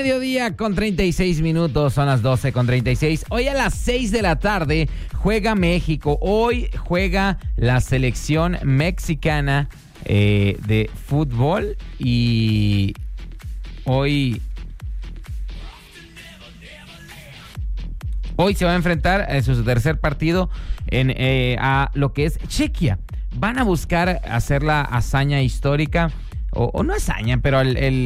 mediodía con 36 minutos, son las 12 con 36. Hoy a las 6 de la tarde juega México. Hoy juega la selección mexicana de fútbol y hoy se va a enfrentar en su tercer partido a lo que es Chequia. Van a buscar hacer la hazaña histórica, o no hazaña, pero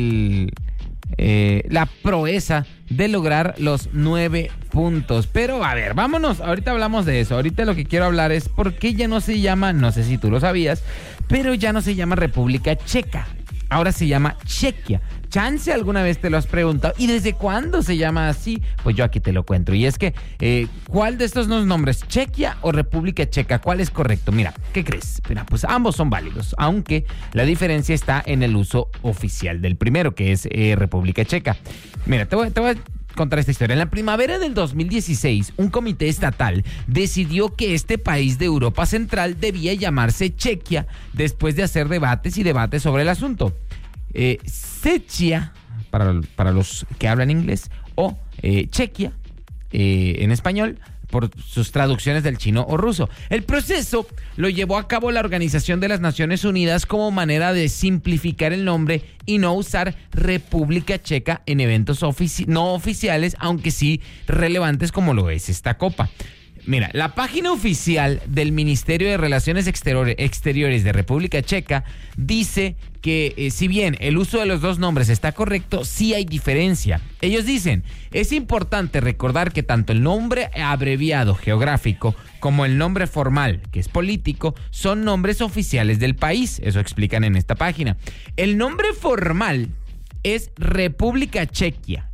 la proeza de lograr los 9 puntos. Pero a ver, vámonos, ahorita hablamos de eso. Ahorita lo que quiero hablar es por qué ya no se llama, no sé si tú lo sabías, pero ya no se llama República Checa. Ahora se llama Chequia. Chance, alguna vez te lo has preguntado. ¿Y desde cuándo se llama así? Pues yo aquí te lo cuento. Y es que, ¿cuál de estos dos nombres? ¿Chequia o República Checa? ¿Cuál es correcto? Mira, ¿qué crees? Mira, pues ambos son válidos, aunque la diferencia está en el uso oficial del primero, que es República Checa. Mira, te voy a contar esta historia. En la primavera del 2016, un comité estatal decidió que este país de Europa Central debía llamarse Chequia después de hacer debates sobre el asunto. Czechia, para los que hablan inglés, o Chequia en español, por sus traducciones del chino o ruso. El proceso lo llevó a cabo la Organización de las Naciones Unidas como manera de simplificar el nombre y no usar República Checa en eventos no oficiales, aunque sí relevantes como lo es esta copa. Mira, la página oficial del Ministerio de Relaciones Exteriores de República Checa dice que si bien el uso de los dos nombres está correcto, sí hay diferencia. Ellos dicen, es importante recordar que tanto el nombre abreviado geográfico como el nombre formal, que es político, son nombres oficiales del país. Eso explican en esta página. El nombre formal es República Checa.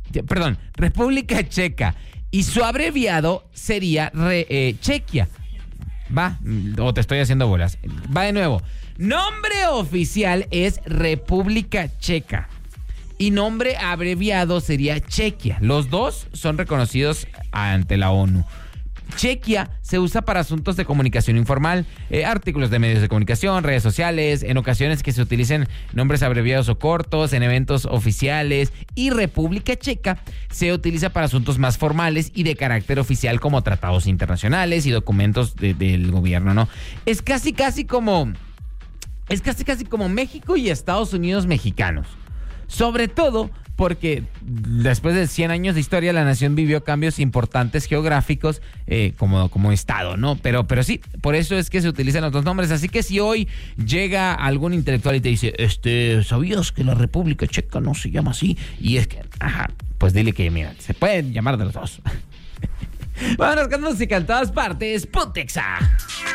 Y su abreviado sería Chequia. Va, o te estoy haciendo bolas. Va de nuevo. Nombre oficial es República Checa. Y nombre abreviado sería Chequia. Los dos son reconocidos ante la ONU. Chequia se usa para asuntos de comunicación informal, artículos de medios de comunicación, redes sociales, en ocasiones que se utilicen nombres abreviados o cortos, en eventos oficiales, y República Checa se utiliza para asuntos más formales y de carácter oficial como tratados internacionales y documentos del gobierno, ¿no? Es casi como México y Estados Unidos mexicanos. Sobre todo porque después de 100 años de historia la nación vivió cambios importantes geográficos como estado, ¿no? Pero sí, por eso es que se utilizan los dos nombres. Así que si hoy llega algún intelectual y te dice, ¿sabías que la República Checa no se llama así? Y es que, pues dile que, mira, se pueden llamar de los dos. Vámonos con música en todas partes, Pontexa.